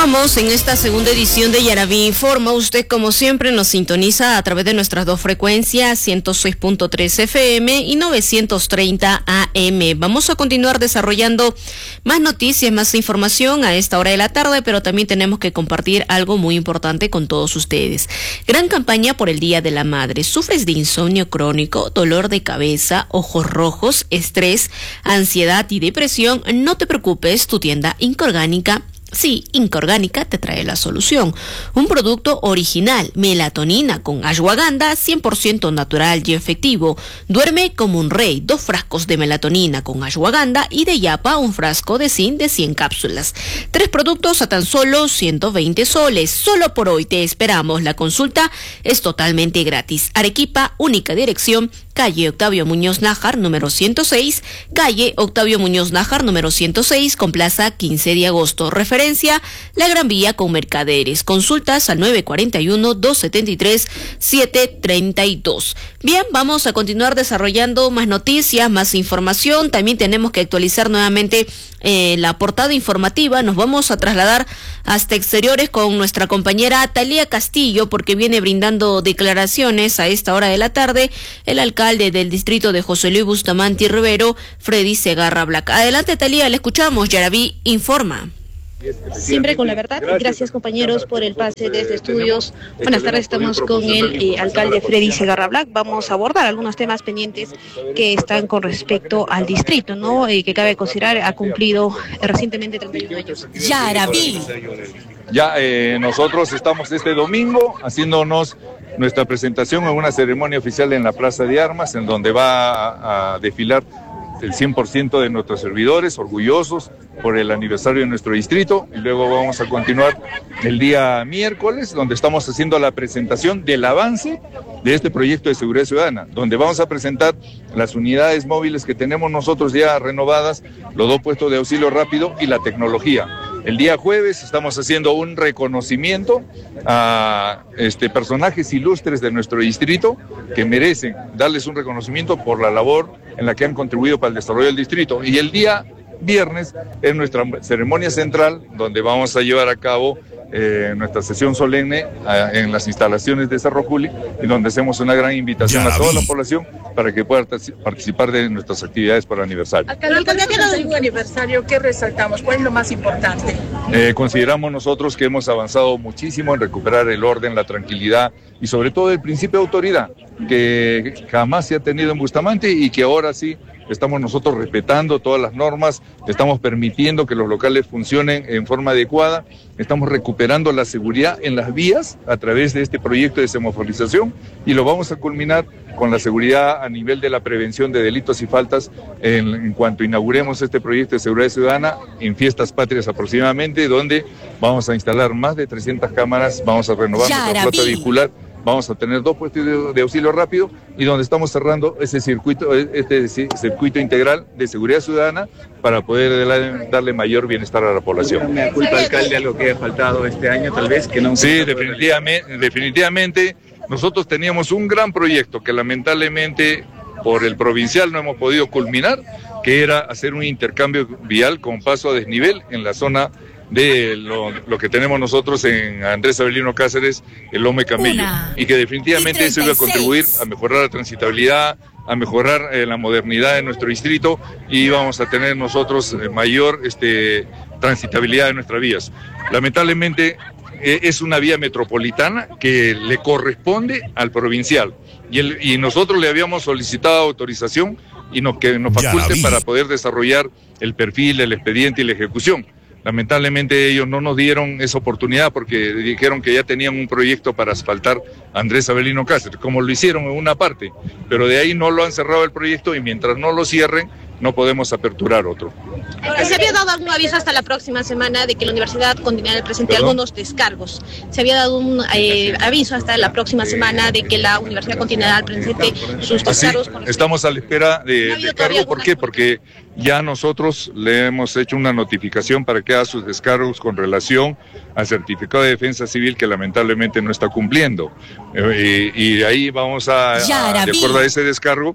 Continuamos en esta segunda edición de Yaraví Informa. Usted, como siempre, nos sintoniza a través de nuestras dos frecuencias, 106.3 FM y 930 AM. Vamos a continuar desarrollando más noticias, más información a esta hora de la tarde, pero también tenemos que compartir algo muy importante con todos ustedes. Gran campaña por el Día de la Madre. ¿Sufres de insomnio crónico, dolor de cabeza, ojos rojos, estrés, ansiedad y depresión? No te preocupes, tu tienda Inca Orgánica. Sí, Inca Orgánica te trae la solución. Un producto original, melatonina con ashwagandha, 100% natural y efectivo. Duerme como un rey, 2 frascos de melatonina con ashwagandha y de yapa, un frasco de zinc de 100 cápsulas. 3 productos a tan solo 120 soles. Solo por hoy te esperamos. La consulta es totalmente gratis. Arequipa, única dirección, calle Octavio Muñoz Nájar, número 106, calle Octavio Muñoz Nájar, número 106, con plaza 15 de agosto. Referencia, la Gran Vía con Mercaderes. Consultas al 941-273-732. Bien, vamos a continuar desarrollando más noticias, más información. También tenemos que actualizar nuevamente la portada informativa. Nos vamos a trasladar hasta exteriores con nuestra compañera Talía Castillo, porque viene brindando declaraciones a esta hora de la tarde el alcalde del distrito de José Luis Bustamante y Rivero, Freddy Segarra Black. Adelante, Talía, le escuchamos. Yaraví Informa. Siempre con la verdad. Gracias, compañeros, por el pase desde estudios. Buenas tardes, estamos con el alcalde Freddy Segarra Black. Vamos a abordar algunos temas pendientes que están con respecto al distrito, ¿no? Que cabe considerar ha cumplido recientemente 31 años. Yaraví. Ya nosotros estamos este domingo haciéndonos nuestra presentación en una ceremonia oficial en la Plaza de Armas, en donde va a desfilar el 100% de nuestros servidores, orgullosos por el aniversario de nuestro distrito, y luego vamos a continuar el día miércoles, donde estamos haciendo la presentación del avance de este proyecto de seguridad ciudadana, donde vamos a presentar las unidades móviles que tenemos nosotros ya renovadas, los 2 puestos de auxilio rápido y la tecnología. El día jueves estamos haciendo un reconocimiento a personajes ilustres de nuestro distrito que merecen darles un reconocimiento por la labor en la que han contribuido para el desarrollo del distrito. Y el día viernes es nuestra ceremonia central, donde vamos a llevar a cabo nuestra sesión solemne en las instalaciones de Cerro Juli, y donde hacemos una gran invitación a toda la población para que pueda participar de nuestras actividades por el aniversario. Alcalde, ¿cuál es el aniversario? ¿Qué resaltamos? ¿Cuál es lo más importante? Consideramos nosotros que hemos avanzado muchísimo en recuperar el orden, la tranquilidad y sobre todo el principio de autoridad que jamás se ha tenido en Bustamante, y que ahora sí estamos nosotros respetando todas las normas, estamos permitiendo que los locales funcionen en forma adecuada, estamos recuperando la seguridad en las vías a través de este proyecto de semaforización, y lo vamos a culminar con la seguridad a nivel de la prevención de delitos y faltas en cuanto inauguremos este proyecto de seguridad ciudadana en Fiestas Patrias aproximadamente, donde vamos a instalar más de 300 cámaras, vamos a renovar nuestra flota vehicular, vamos a tener 2 puestos de auxilio rápido, y donde estamos cerrando ese circuito integral de seguridad ciudadana para poder darle mayor bienestar a la población. ¿Me culpa, alcalde, algo que haya faltado este año, tal vez? Que no. Sí, definitivamente. Nosotros teníamos un gran proyecto que lamentablemente por el provincial no hemos podido culminar, que era hacer un intercambio vial con paso a desnivel en la zona de lo que tenemos nosotros en Andrés Avelino Cáceres, el Lome Camello, y que definitivamente eso iba a contribuir a mejorar la transitabilidad, a mejorar la modernidad de nuestro distrito, y vamos a tener nosotros mayor transitabilidad de nuestras vías. Lamentablemente es una vía metropolitana que le corresponde al provincial, y nosotros le habíamos solicitado autorización y que nos faculten para poder desarrollar el perfil, el expediente y la ejecución. Lamentablemente ellos no nos dieron esa oportunidad porque dijeron que ya tenían un proyecto para asfaltar Andrés Avelino Cáceres, como lo hicieron en una parte, pero de ahí no lo han cerrado el proyecto, y mientras no lo cierren no podemos aperturar otro. ¿Se había dado algún aviso hasta la próxima semana de que la universidad continuará el presente algunos descargos? ¿Se había dado un aviso hasta la próxima semana de que la universidad continuará al presente sus descargos? Estamos a la espera de descargo. ¿Por qué? Porque ya nosotros le hemos hecho una notificación para que haga sus descargos con relación al certificado de defensa civil, que lamentablemente no está cumpliendo. Y ahí vamos de acuerdo a ese descargo,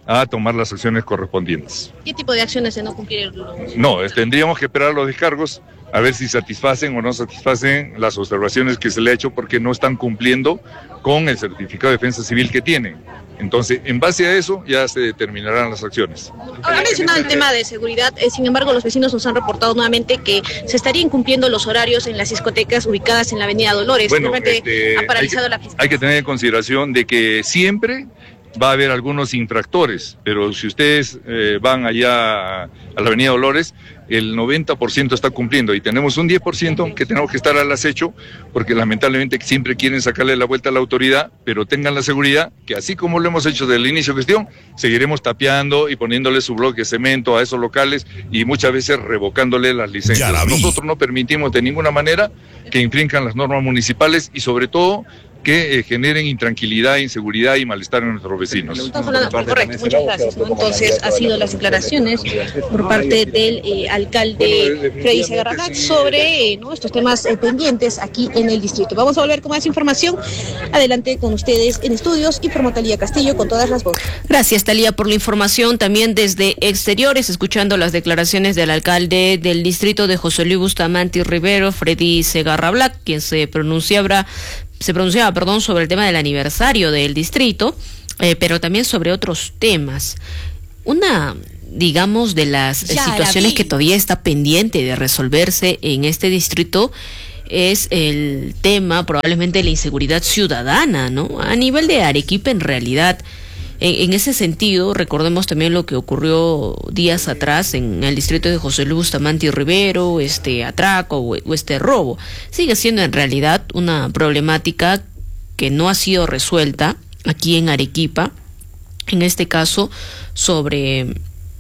a tomar las acciones correspondientes. ¿Qué tipo de acciones de no cumplir los... No, tendríamos que esperar los descargos a ver si satisfacen o no satisfacen las observaciones que se le ha hecho porque no están cumpliendo con el certificado de defensa civil que tienen. Entonces, en base a eso ya se determinarán las acciones. Ahora ha mencionado el tema de seguridad, sin embargo los vecinos nos han reportado nuevamente que se estarían cumpliendo los horarios en las discotecas ubicadas en la avenida Dolores. Bueno, ha paralizado la pista. Hay que tener en consideración de que siempre va a haber algunos infractores, pero si ustedes van allá a la avenida Dolores, el 90% está cumpliendo y tenemos un 10% que tenemos que estar al acecho porque lamentablemente siempre quieren sacarle la vuelta a la autoridad, pero tengan la seguridad que así como lo hemos hecho desde el inicio de gestión, seguiremos tapeando y poniéndole su bloque de cemento a esos locales y muchas veces revocándole las licencias. Nosotros no permitimos de ninguna manera que infrinjan las normas municipales y sobre todo que generen intranquilidad, inseguridad y malestar en nuestros vecinos. Correcto, muchas gracias. Entonces, ha sido las declaraciones por parte del alcalde Freddy Segarra Black sobre estos temas pendientes aquí en el distrito. Vamos a volver con más información. Adelante con ustedes en estudios. Informó Talía Castillo con todas las voces. Gracias, Talía, por la información. También desde exteriores, escuchando las declaraciones del alcalde del distrito de José Luis Bustamante Rivero, Freddy Segarra Black, quien se pronunciaba sobre el tema del aniversario del distrito, pero también sobre otros temas. Una, digamos, de las situaciones que todavía está pendiente de resolverse en este distrito es el tema probablemente de la inseguridad ciudadana, ¿no? A nivel de Arequipa, en realidad. En ese sentido, recordemos también lo que ocurrió días atrás en el distrito de José Luis Bustamante y Rivero, este atraco o este robo. Sigue siendo en realidad una problemática que no ha sido resuelta aquí en Arequipa, en este caso sobre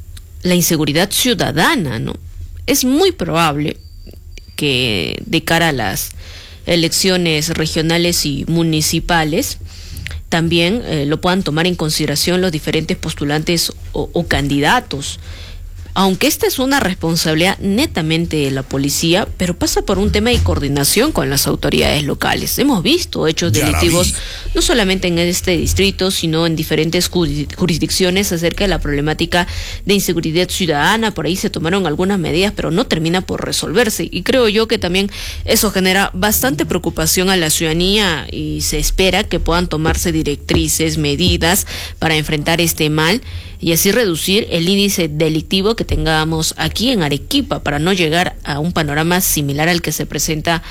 la inseguridad ciudadana, ¿no? Es muy probable que de cara a las elecciones regionales y municipales también lo puedan tomar en consideración los diferentes postulantes o candidatos. Aunque esta es una responsabilidad netamente de la policía, pero pasa por un tema de coordinación con las autoridades locales. Hemos visto hechos delictivos no solamente en este distrito, sino en diferentes jurisdicciones acerca de la problemática de inseguridad ciudadana. Por ahí se tomaron algunas medidas, pero no termina por resolverse. Y creo yo que también eso genera bastante preocupación a la ciudadanía y se espera que puedan tomarse directrices, medidas para enfrentar este mal y así reducir el índice delictivo que tengamos aquí en Arequipa para no llegar a un panorama similar al que se presenta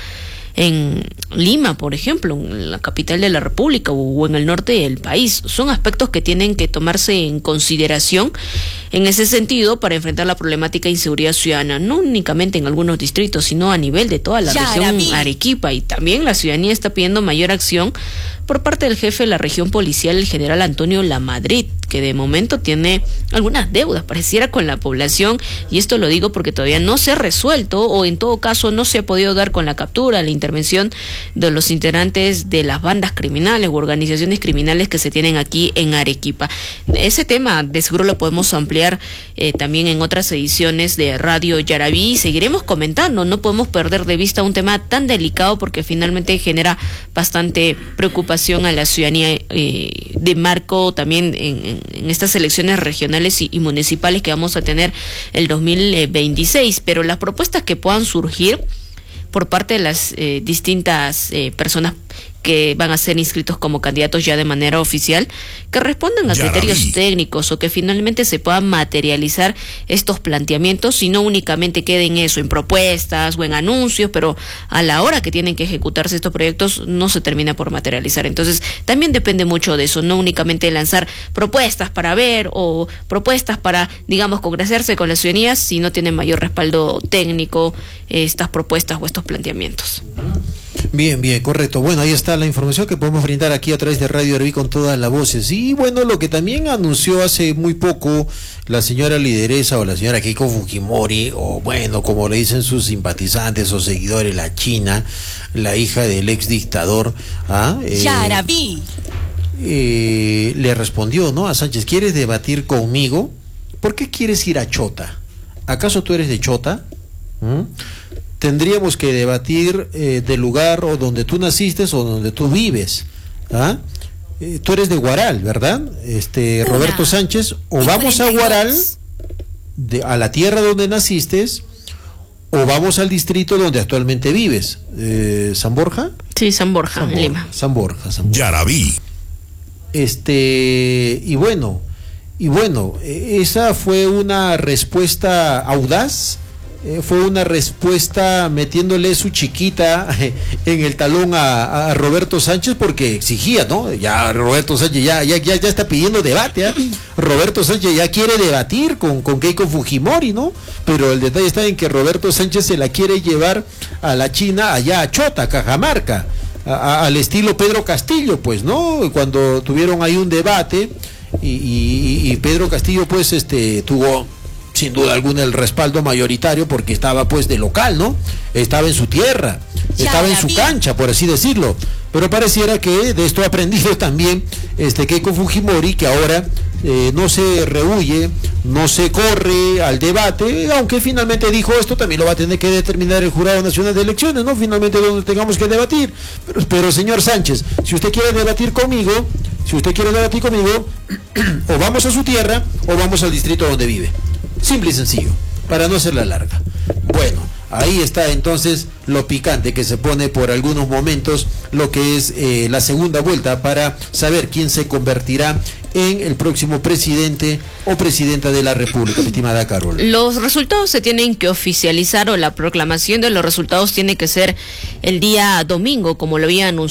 en Lima, por ejemplo, en la capital de la República o en el norte del país. Son aspectos que tienen que tomarse en consideración en ese sentido para enfrentar la problemática de inseguridad ciudadana, no únicamente en algunos distritos, sino a nivel de toda la región Arequipa. Y también la ciudadanía está pidiendo mayor acción por parte del jefe de la región policial, el general Antonio Lamadrid, que de momento tiene algunas deudas, pareciera, con la población, y esto lo digo porque todavía no se ha resuelto, o en todo caso no se ha podido dar con la captura, la intervención de los integrantes de las bandas criminales u organizaciones criminales que se tienen aquí en Arequipa. Ese tema de seguro lo podemos ampliar también en otras ediciones de Radio Yaraví, y seguiremos comentando. No podemos perder de vista un tema tan delicado porque finalmente genera bastante preocupación a la ciudadanía de marco también en estas elecciones regionales y municipales que vamos a tener el 2026, pero las propuestas que puedan surgir por parte de las distintas personas que van a ser inscritos como candidatos ya de manera oficial, que respondan a criterios técnicos o que finalmente se puedan materializar estos planteamientos y no únicamente queden eso en propuestas o en anuncios, pero a la hora que tienen que ejecutarse estos proyectos no se termina por materializar. Entonces también depende mucho de eso, no únicamente lanzar propuestas para ver o propuestas para, digamos, congraciarse con la ciudadanía si no tienen mayor respaldo técnico estas propuestas o estos planteamientos. Bien, correcto. Bueno, ahí está la información que podemos brindar aquí a través de Radio Yaraví con todas las voces. Y bueno, lo que también anunció hace muy poco la señora lideresa o la señora Keiko Fujimori, o bueno, como le dicen sus simpatizantes o seguidores, la China, la hija del ex dictador, Yaraví, le respondió, ¿no?, a Sánchez: ¿quieres debatir conmigo? ¿Por qué quieres ir a Chota? ¿Acaso tú eres de Chota? Tendríamos que debatir del lugar o donde tú naciste o donde tú vives, tú eres de Guaral, ¿verdad? Roberto Sánchez, o vamos a Guaral, a la tierra donde naciste, o vamos al distrito donde actualmente vives. ¿San Borja? Sí, San Borja, Lima. San Borja. Yaraví. Y bueno, esa fue una respuesta audaz, fue una respuesta metiéndole su chiquita en el talón a Roberto Sánchez, porque exigía, ¿no? Ya Roberto Sánchez ya está pidiendo debate, ¿eh? Roberto Sánchez ya quiere debatir con Keiko Fujimori, ¿no? Pero el detalle está en que Roberto Sánchez se la quiere llevar a la China, allá a Chota, Cajamarca, al estilo Pedro Castillo, pues, ¿no? Cuando tuvieron ahí un debate y Pedro Castillo, pues, tuvo sin duda alguna el respaldo mayoritario porque estaba, pues, de local, ¿no? Estaba en su tierra, estaba en su cancha, por así decirlo. Pero pareciera que de esto ha aprendido también Keiko Fujimori, que ahora no se rehuye, no se corre al debate, aunque finalmente dijo esto también lo va a tener que determinar el Jurado Nacional de Elecciones, ¿no? Finalmente donde tengamos que debatir. Pero señor Sánchez, si usted quiere debatir conmigo, o vamos a su tierra o vamos al distrito donde vive. Simple y sencillo, para no hacerla larga. Bueno, ahí está entonces lo picante que se pone por algunos momentos, lo que es la segunda vuelta para saber quién se convertirá en el próximo presidente o presidenta de la República, estimada Carol. Los resultados se tienen que oficializar, o la proclamación de los resultados tiene que ser el día domingo, como lo había anunciado